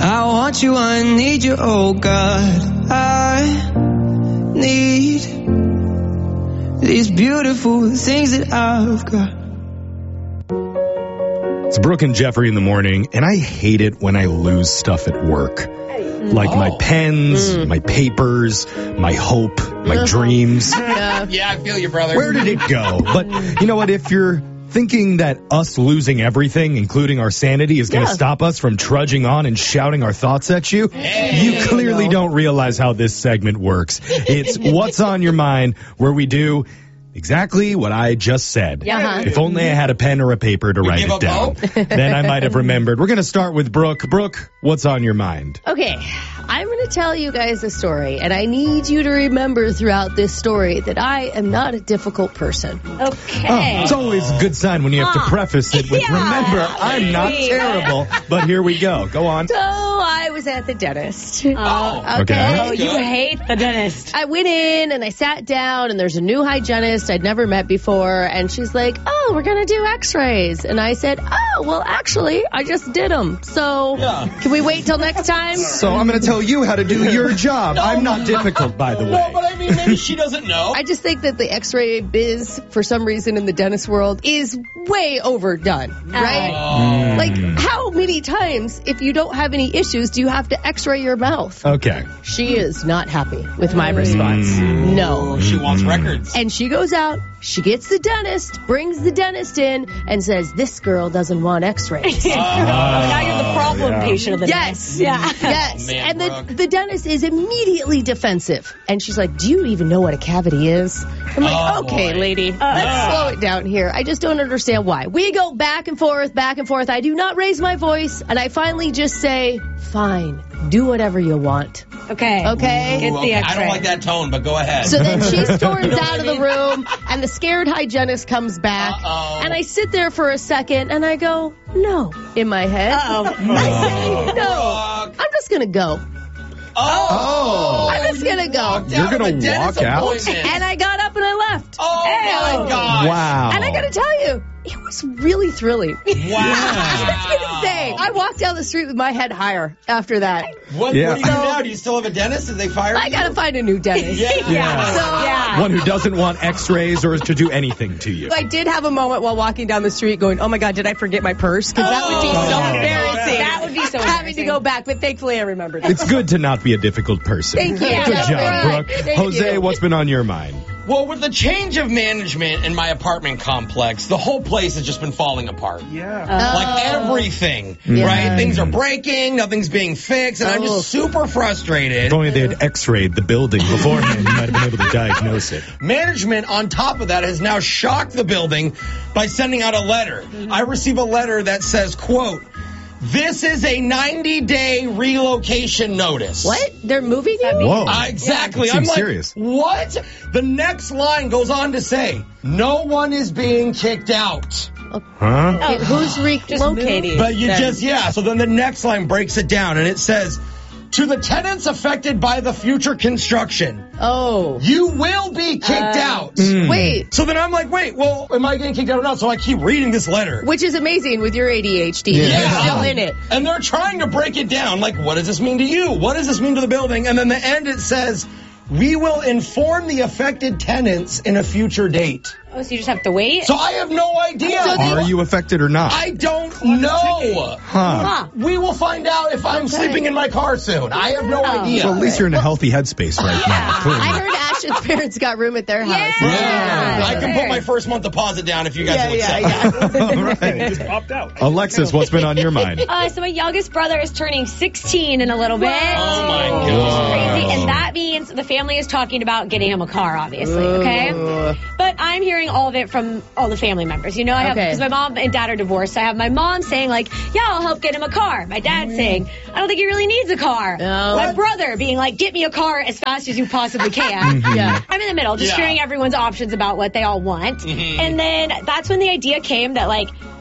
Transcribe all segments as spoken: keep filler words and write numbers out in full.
I want you, I need you, oh God. I need these beautiful things that I've got. It's Brooke and Jeffrey in the morning, and I hate it when I lose stuff at work. Like oh. my pens, mm. my papers, my hope, my dreams. Yeah. yeah, I feel you, brother. Where did it go? But you know what? If you're thinking that us losing everything, including our sanity, is going to yeah. stop us from trudging on and shouting our thoughts at you, hey, you clearly no. don't realize how this segment works. It's What's on Your Mind, where we do exactly what I just said. Uh-huh. If only I had a pen or a paper to you write it down, then I might have remembered. We're going to start with Brooke. Brooke, what's on your mind? Okay, I'm going to tell you guys a story, and I need you to remember throughout this story that I am not a difficult person. Okay. Oh, it's always a good sign when you have to preface it with, yeah. remember, I'm not terrible, but here we go. Go on. So I was at the dentist. Oh, okay. okay. Oh, you hate the dentist. I went in, and I sat down, and there's a new hygienist I'd never met before, and she's like, oh, we're going to do x-rays. And I said, oh, well, actually, I just did them. So yeah. can we wait till next time? So I'm going to tell you how to do your job. no. I'm not difficult, by the way. No, but I mean, maybe she doesn't know. I just think that the x-ray biz, for some reason in the dentist world, is way overdone, right? Oh. Like, how many times, if you don't have any issues, do you have to x-ray your mouth? Okay. She is not happy with my response. Mm. No. She wants records. And she goes out, she gets the dentist, brings the dentist in, and says, this girl doesn't want x-rays. Oh, now you're the problem yeah. patient of the yes. dentist. Yeah. Yes. Man, and Brooke. the, the dentist is immediately defensive. And she's like, do you even know what a cavity is? I'm like, oh, okay, boy. lady, let's slow it down here. I just don't understand why. We go back and forth, back and forth. I do not raise my voice. And I finally just say, fine, do whatever you want. Okay. Okay? Get the okay. x-ray. I don't like that tone, but go ahead. So then she storms You know out of the room, and the scared hygienist comes back. Uh-oh. And I sit there for a second, and I go, no, in my head. Uh-oh. I say, no, Brooke. I'm just going to go. Oh. I'm just gonna go. You're gonna walk out? And I got up and I left. Oh, my gosh. Wow. And I gotta tell you, it was really thrilling. Wow. It's insane. I walked down the street with my head higher after that. What, Yeah. what do you do now? Do you still have a dentist? Did they fire I you? gotta find a new dentist. Yeah. Yeah. So Yeah. One who doesn't want x-rays or is to do anything to you. I did have a moment while walking down the street going, oh my God, did I forget my purse? Because that would be Oh. so Oh. embarrassing. That would be so Having to embarrassing. go back, but thankfully I remembered it. It's good to not be a difficult person. Thank you. Good Yeah, job, right. Brooke. Thank Jose, you. what's been on your mind? Well, with the change of management in my apartment complex, the whole place has just been falling apart. Yeah. Like everything, Yeah. right? Things are breaking, nothing's being fixed, and I'm Oh. just super frustrated. If only they had x-rayed the building beforehand, you might have been able to diagnose it. Management, on top of that, has now shocked the building by sending out a letter. Mm-hmm. I receive a letter that says, quote, this is a ninety-day relocation notice. What? They're moving you? Whoa. Uh, exactly. Yeah. I'm Seems like, serious. what? The next line goes on to say, no one is being kicked out. Huh? Okay, who's relocating? But you then? just, yeah. So then the next line breaks it down, and it says, to the tenants affected by the future construction, Oh. you will be kicked Uh, out. Wait. So then I'm like, wait, well, am I getting kicked out or not? So I keep reading this letter. Which is amazing with your A D H D. Yeah. You're Yeah. still in it. And they're trying to break it down. Like, what does this mean to you? What does this mean to the building? And then the end, it says, we will inform the affected tenants in a future date. Oh, so you just have to wait? So I have no idea. So they- Are you affected or not? I don't know. Huh. Huh. We will find out if I'm sleeping in my car soon. I have no idea. So at least you're in a healthy headspace right now. Clearly. I heard Ashton's parents got room at their house. Yeah. Yeah. I can put Fair. my first month deposit down if you guys Yeah, will yeah, accept. yeah. All right. Just popped out. Alexis, what's been on your mind? Uh, so my youngest brother is turning sixteen in a little bit. Oh, my Which God. is crazy. And that means the family is talking about getting him a car, obviously, okay? But I'm hearing all of it from all the family members. You know, I have, Okay. because my mom and dad are divorced. I have my mom saying, like, yeah, I'll help get him a car. My dad saying, I don't think he really needs a car. No. My brother being like, get me a car as fast as you possibly can. Yeah. I'm in the middle, just Yeah. hearing everyone's options about what they all want. And then that's when the idea came that, like,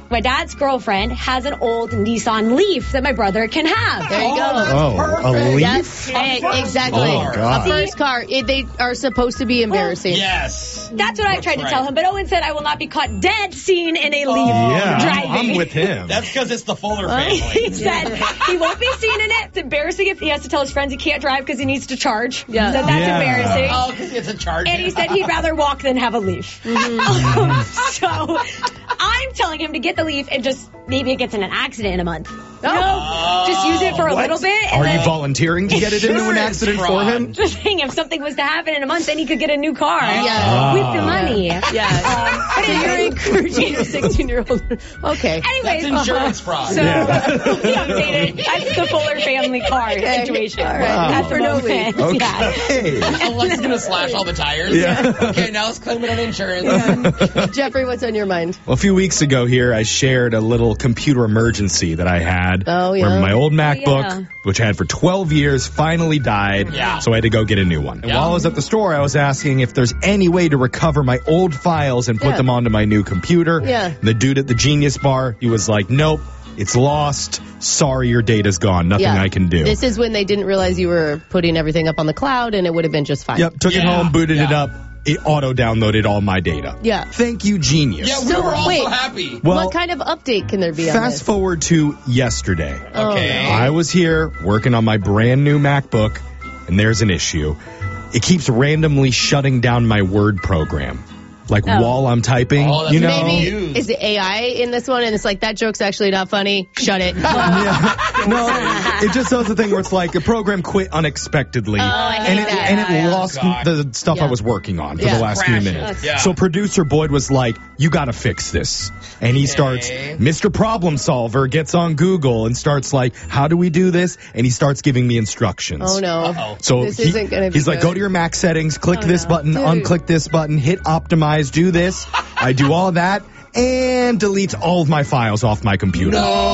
my dad's girlfriend has an old Nissan Leaf that my brother can have. There you go. Oh, a leaf? Yes, hey, exactly. Oh, God. A first car. It, they are supposed to be embarrassing. Yes. That's what I tried to right. tell him, but Owen said I will not be caught dead seen in a Leaf Yeah, driving. I'm with him. That's because it's the Fuller family. He said he won't be seen in it. It's embarrassing if he has to tell his friends he can't drive because he needs to charge. Yeah. So that's Yeah. embarrassing. Oh, because it's a charge. And he said he'd rather walk than have a Leaf. Um, so I'm telling him to get the Leaf and just maybe it gets in an accident in a month. You know, just use it for a What? little bit. And Are then you volunteering to get it into an Insurance accident for fraud. him? just saying if something was to happen in a month, then he could get a new car Yeah. with the money. Yeah. Um, but So you're anyway, encouraging your sixteen-year-old. Okay. anyways, That's insurance fraud. So we updated. That's the Fuller family car Okay. situation. All right. At For the no moment. leave. Yeah. Okay. Alexa's going to slash all the tires. Yeah. Okay, now let's claim it on insurance. Jeffrey, what's on your mind? Well, a few weeks ago here, I shared a little computer emergency that I had. Oh, yeah. Where my old MacBook, yeah. which I had for twelve years, finally died. Yeah. So I had to go get a new one. And Yeah. while I was at the store, I was asking if there's any way to recover my old files and put Yeah. them onto my new computer. Yeah. The dude at the Genius Bar, he was like, nope, it's lost. Sorry, your data's gone. Nothing Yeah. I can do. This is when they didn't realize you were putting everything up on the cloud, and it would have been just fine. Yep, took it Yeah. home, booted it Yeah. up. It auto-downloaded all my data. Yeah. Thank you, Genius. Yeah, we So, were all wait. so happy. Well, What kind of update can there be on fast this? forward to yesterday. Oh, Okay. I was here working on my brand new MacBook, and there's an issue. It keeps randomly shutting down my Word program. Like Oh. while I'm typing, Oh, that's you know? Maybe Used. is it A I in this one, and it's like that joke's actually not funny. Shut it. Yeah. No, it just does the thing where it's like a program quit unexpectedly, Oh, I hate and it, that. and it Yeah. lost God. the stuff Yeah. I was working on for Yeah. the last Crashes. few minutes. Yeah. So producer Boyd was like, "You got to fix this," and he starts, Mister Problem Solver gets on Google and starts like, "How do we do this?" And he starts giving me instructions. Oh no. Uh-oh. So This he- isn't gonna be he's like, good. go to your Mac settings, click this button, Dude. unclick this button, hit optimize, do this. I do all that and deletes all of my files off my computer.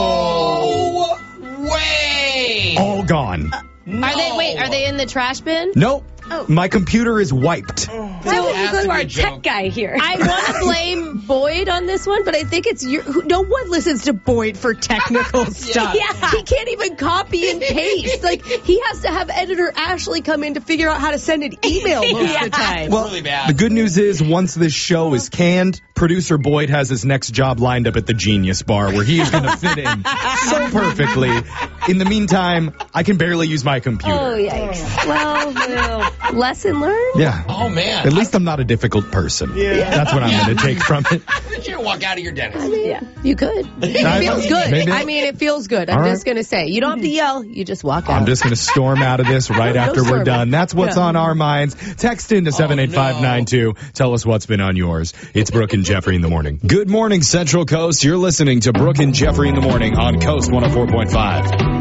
No way. All gone. Are they? Wait, are they in the trash bin? Nope. Oh. My computer is wiped. Why would you has go to to be our a tech joke. guy here? I want to blame Boyd on this one, but I think it's your. who- No one listens to Boyd for technical stuff. Yeah. He can't even copy and paste. Like he has to have editor Ashley come in to figure out how to send an email most of the time. Well, really bad. the good news is once this show is canned, producer Boyd has his next job lined up at the Genius Bar where he is going to fit in so perfectly. In the meantime, I can barely use my computer. Oh, yikes. well, well, lesson learned. Yeah. Oh, man. At least I'm not a difficult person. Yeah. That's what I'm Yeah. going to take from it. You can't walk out of your dentist. Yeah. You could. It I- feels good. maybe. I mean, it feels good. I'm All right. just going to say. You don't have to yell. You just walk out. I'm just going to storm out of this right No after we're storming. done. That's what's Yeah. on our minds. Text into seven eight five nine two. Tell us what's been on yours. It's Brooke and Jeffrey in the morning. Good morning, Central Coast. You're listening to Brooke and Jeffrey in the morning on Coast one oh four point five.